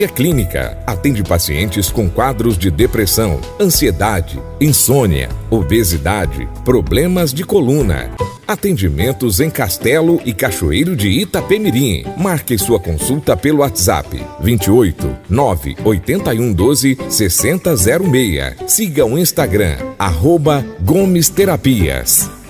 Clínica atende pacientes com quadros de depressão, ansiedade, insônia, obesidade, problemas de coluna. Atendimentos em Castelo e Cachoeiro de Itapemirim. Marque sua consulta pelo WhatsApp 28 981 12 6006. Siga o Instagram @Gomes Terapias.